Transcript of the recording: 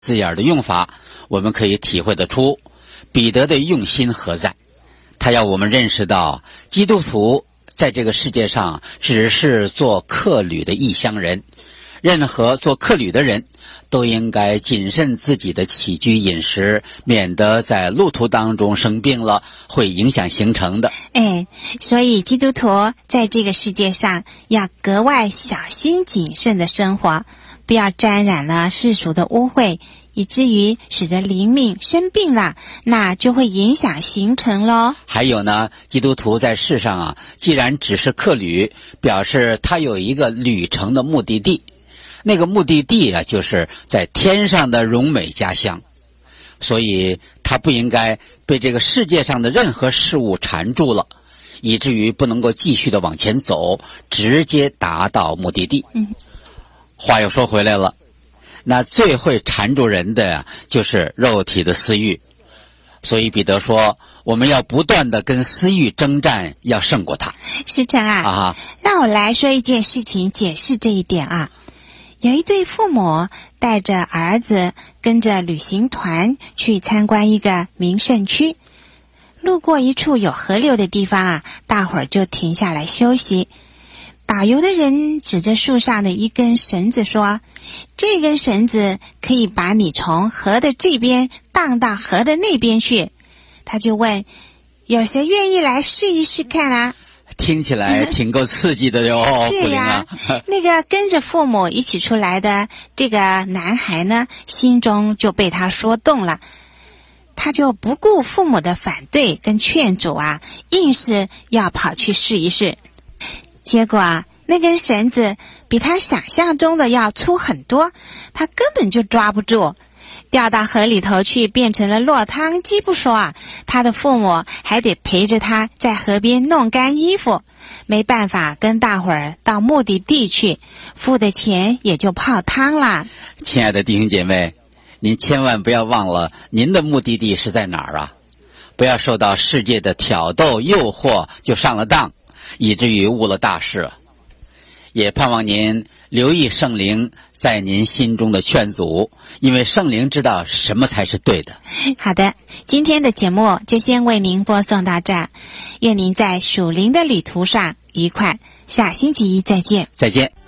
字眼的用法，我们可以体会得出彼得的用心何在。他要我们认识到，基督徒在这个世界上只是做客旅的异乡人，任何做客旅的人都应该谨慎自己的起居饮食，免得在路途当中生病了，会影响行程的。 所以基督徒在这个世界上要格外小心谨慎的生活，不要沾染了世俗的污秽，以至于使得灵命生病了，那就会影响行程咯。 还有呢，基督徒在世上既然只是客旅，表示他有一个旅程的目的地，那个目的地就是在天上的荣美家乡，所以他不应该被这个世界上的任何事物缠住了，以至于不能够继续的往前走，直接达到目的地。话又说回来了，那最会缠住人的就是肉体的私欲，所以彼得说，我们要不断的跟私欲征战，要胜过它。 师承让我来说一件事情解释这一点有一对父母带着儿子跟着旅行团去参观一个名胜区，路过一处有河流的地方大伙儿就停下来休息。导游的人指着树上的一根绳子说，这根绳子可以把你从河的这边荡到河的那边去。他就问，有谁愿意来试一试看听起来挺够刺激的哟。 对呀，那个跟着父母一起出来的这个男孩呢，心中就被他说动了，他就不顾父母的反对跟劝阻硬是要跑去试一试。结果那根绳子比他想象中的要粗很多，他根本就抓不住，掉到河里头去，变成了落汤鸡不说他的父母还得陪着他在河边弄干衣服，没办法跟大伙儿到目的地去，付的钱也就泡汤了。 亲爱的弟兄姐妹，您千万不要忘了您的目的地是在哪儿不要受到世界的挑逗诱惑就上了当，以至于误了大事。也盼望您留意圣灵在您心中的劝阻，因为圣灵知道什么才是对的。 好的，今天的节目就先为您播送到这儿，愿您在属灵的旅途上愉快，下星期一再见。 再见。